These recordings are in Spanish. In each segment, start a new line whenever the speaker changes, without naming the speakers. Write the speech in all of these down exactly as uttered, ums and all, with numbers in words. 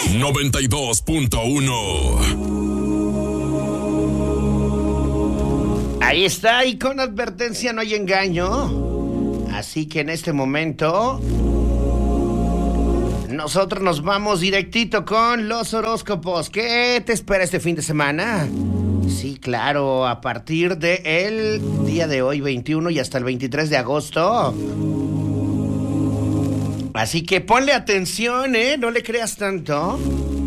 noventa y dos punto uno.
Ahí está, y con advertencia no hay engaño. Así que en este momento nosotros nos vamos directito con los horóscopos. ¿Qué te espera este fin de semana? Sí, claro, a partir del día de hoy, veintiuno, y hasta el veintitrés de agosto. Así que ponle atención, ¿eh? No le creas tanto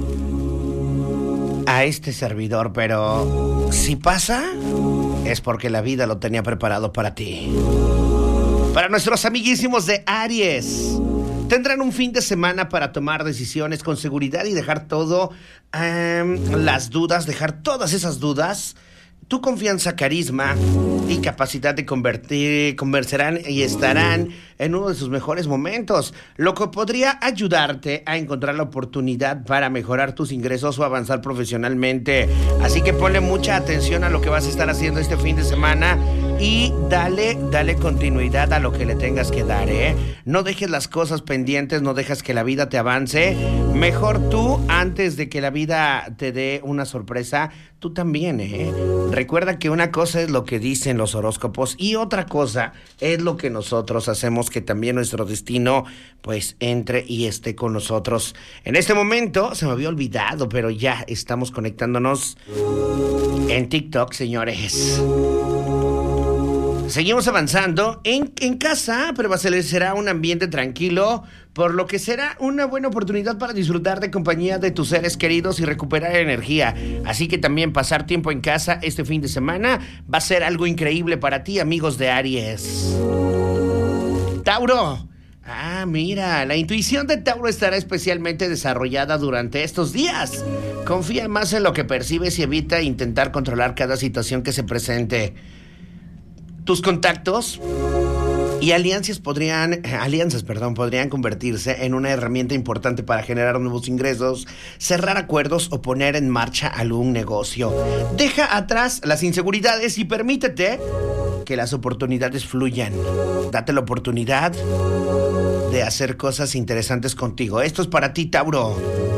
a este servidor, pero si pasa, es porque la vida lo tenía preparado para ti. Para nuestros amiguísimos de Aries, tendrán un fin de semana para tomar decisiones con seguridad y dejar todo, um, las dudas, dejar todas esas dudas. Tu confianza, carisma y capacidad de convertir, convencerán y estarán en uno de sus mejores momentos, lo que podría ayudarte a encontrar la oportunidad para mejorar tus ingresos o avanzar profesionalmente. Así que ponle mucha atención a lo que vas a estar haciendo este fin de semana y dale, dale continuidad a lo que le tengas que dar, ¿eh? No dejes las cosas pendientes, no dejes que la vida te avance. Mejor tú, antes de que la vida te dé una sorpresa, tú también, ¿eh? Recuerda que una cosa es lo que dicen los horóscopos y otra cosa es lo que nosotros hacemos, que también nuestro destino pues entre y esté con nosotros. En este momento se me había olvidado, pero ya estamos conectándonos en TikTok, señores. Seguimos avanzando. En, en casa prevalecerá un ambiente tranquilo, por lo que será una buena oportunidad para disfrutar de compañía de tus seres queridos y recuperar energía. Así que también pasar tiempo en casa este fin de semana va a ser algo increíble para ti, amigos de Aries. Tauro. Ah, mira, la intuición de Tauro estará especialmente desarrollada durante estos días. Confía más en lo que percibes y evita intentar controlar cada situación que se presente. Tus contactos y alianzas podrían, alianzas, perdón, podrían convertirse en una herramienta importante para generar nuevos ingresos, cerrar acuerdos o poner en marcha algún negocio. Deja atrás las inseguridades y permítete que las oportunidades fluyan. Date la oportunidad de hacer cosas interesantes contigo. Esto es para ti, Tauro.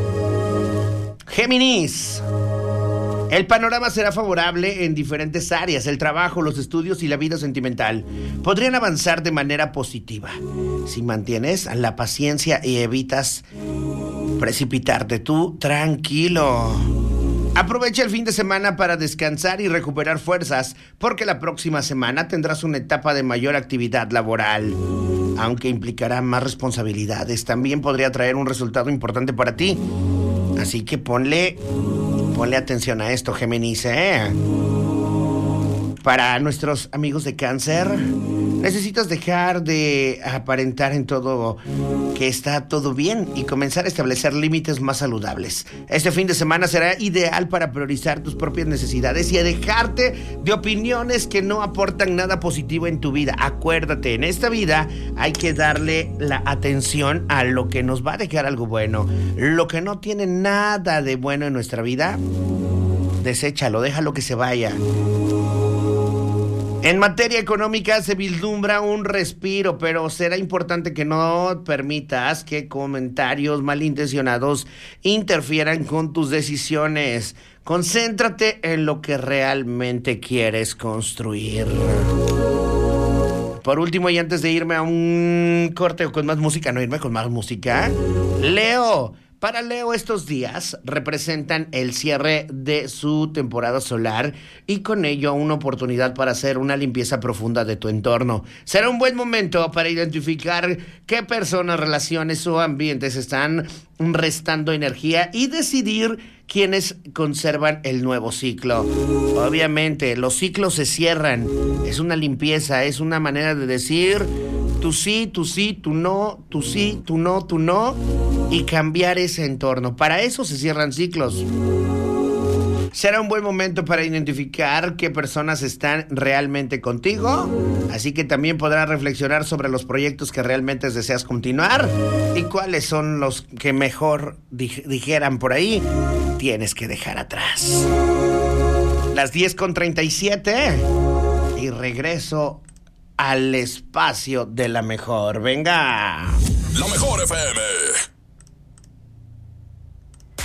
Géminis. El panorama será favorable en diferentes áreas: el trabajo, los estudios y la vida sentimental. Podrían avanzar de manera positiva si mantienes la paciencia y evitas precipitarte. Tú, tranquilo. Aprovecha el fin de semana para descansar y recuperar fuerzas, porque la próxima semana tendrás una etapa de mayor actividad laboral, aunque implicará más responsabilidades. También podría traer un resultado importante para ti. Así que ponle... Ponle atención a esto, Géminis, ¿eh? Para nuestros amigos de Cáncer, necesitas dejar de aparentar en todo que está todo bien y comenzar a establecer límites más saludables. Este fin de semana será ideal para priorizar tus propias necesidades y a dejarte de opiniones que no aportan nada positivo en tu vida. Acuérdate, en esta vida hay que darle la atención a lo que nos va a dejar algo bueno. Lo que no tiene nada de bueno en nuestra vida, deséchalo, déjalo que se vaya. En materia económica se vislumbra un respiro, pero será importante que no permitas que comentarios malintencionados interfieran con tus decisiones. Concéntrate en lo que realmente quieres construir. Por último, y antes de irme a un corte con más música, no irme con más música, Leo. Para Leo, estos días representan el cierre de su temporada solar y con ello una oportunidad para hacer una limpieza profunda de tu entorno. Será un buen momento para identificar qué personas, relaciones o ambientes están restando energía y decidir quiénes conservan el nuevo ciclo. Obviamente, los ciclos se cierran. Es una limpieza, es una manera de decir... Tú sí, tú sí, tú no, tú sí, tú no, tú no, y cambiar ese entorno. Para eso se cierran ciclos. Será un buen momento para identificar qué personas están realmente contigo, así que también podrás reflexionar sobre los proyectos que realmente deseas continuar y cuáles son los que mejor dij- dijeran por ahí, tienes que dejar atrás. Las diez con treinta y siete y regreso al espacio de la mejor. Venga.
La mejor F M.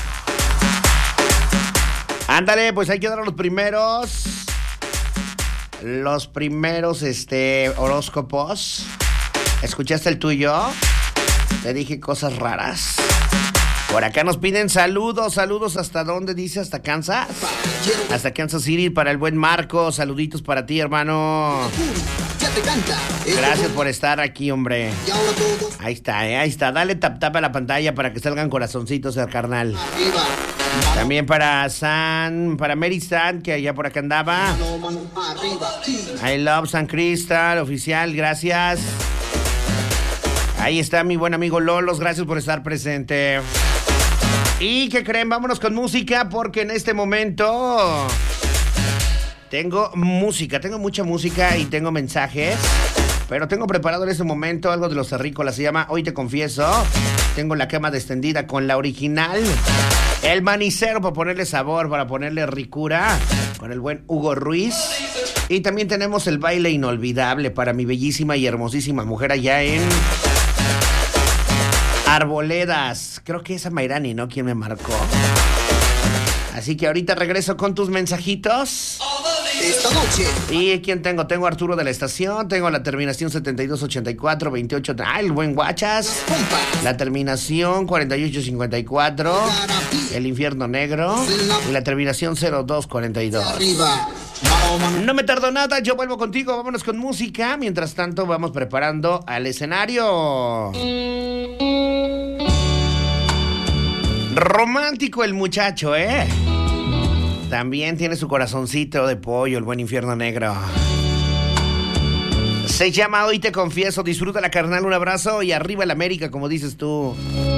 Ándale, pues hay que dar a los primeros. Los primeros, este, horóscopos. ¿Escuchaste el tuyo? Te dije cosas raras. Por acá nos piden saludos, saludos. ¿Hasta dónde dice? ¿Hasta Kansas? Hasta Kansas City para el buen Marco. Saluditos para ti, hermano. Gracias por estar aquí, hombre. Ahí está, eh, ahí está. Dale tap tap a la pantalla para que salgan corazoncitos al carnal. También para San, para Mary San, que allá por acá andaba. I love San Cristal, oficial, gracias. Ahí está mi buen amigo Lolos, gracias por estar presente. ¿Y qué creen? Vámonos con música porque en este momento tengo música, tengo mucha música y tengo mensajes. Pero tengo preparado en este momento algo de los terrícolas, se llama Hoy Te Confieso. Tengo la cama extendida con la original. El manicero para ponerle sabor, para ponerle ricura, con el buen Hugo Ruiz. Y también tenemos el baile inolvidable para mi bellísima y hermosísima mujer allá en Arboledas. Creo que es a Mayrani, ¿no? Quien me marcó. Así que ahorita regreso con tus mensajitos. Esta noche. ¿Y quién tengo? Tengo a Arturo de la estación, tengo la terminación setenta y dos ochenta y cuatro veintiocho. Ah, el buen Guachas. La terminación cuarenta y ocho cincuenta y cuatro. El infierno negro. Y la terminación cero dos cuarenta y dos. No me tardo nada, yo vuelvo contigo. Vámonos con música. Mientras tanto, vamos preparando al escenario. Romántico el muchacho, ¿eh? También tiene su corazoncito de pollo, el buen infierno negro. Se llama Hoy Te Confieso. Disfruta la carnal, un abrazo y arriba el América, como dices tú.